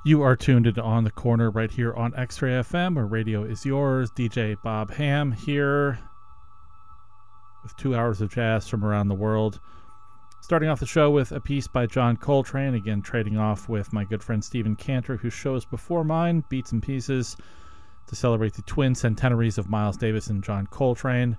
You are tuned into On the Corner right here on X-Ray FM, where radio is yours. DJ Bob Ham here with 2 hours of jazz from around the world. Starting off the show with a piece by John Coltrane, again trading off with my good friend Stephen Cantor, whose show is before mine, Beats and Pieces, to celebrate the twin centenaries of Miles Davis and John Coltrane.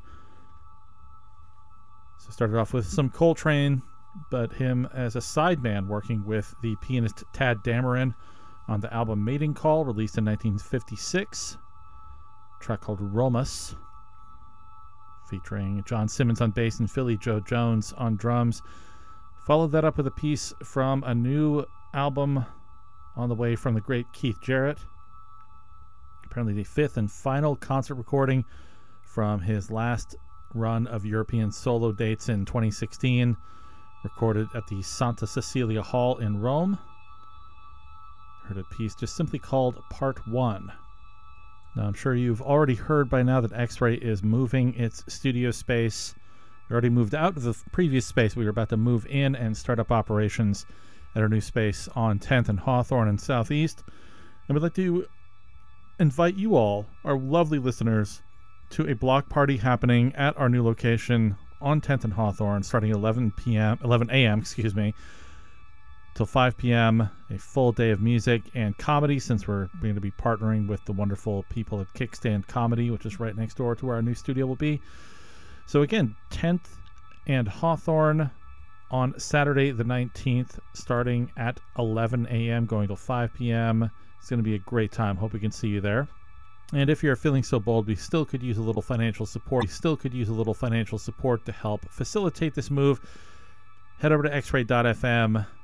So started off with some Coltrane, but him as a sideman working with the pianist Tadd Dameron on the album Mating Call, released in 1956. A track called Romus, featuring John Simmons on bass and Philly Joe Jones on drums. Followed that up with a piece from a new album on the way from the great Keith Jarrett. Apparently the fifth and final concert recording from his last run of European solo dates in 2016, recorded at the Santa Cecilia Hall in Rome. Heard a piece just simply called Part 1. Now, I'm sure you've already heard by now that X-Ray is moving its studio space. We already moved out of the previous space. We were about to move in and start up operations at our new space on 10th and Hawthorne and Southeast. And we'd like to invite you all, our lovely listeners, to a block party happening at our new location on 10th and Hawthorne, starting at 11 a.m., till 5 p.m., a full day of music and comedy, since we're going to be partnering with the wonderful people at Kickstand Comedy, which is right next door to where our new studio will be. So again, 10th and Hawthorne on Saturday the 19th, starting at 11 a.m., going till 5 p.m. It's going to be a great time. Hope we can see you there. And if you're feeling so bold, we still could use a little financial support. To help facilitate this move. Head over to xray.fm